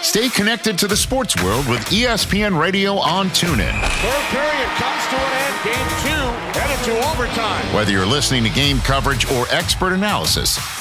Stay connected to the sports world with ESPN Radio on TuneIn. Third period comes to an end. Game 2 headed to overtime. Whether you're listening to game coverage or expert analysis,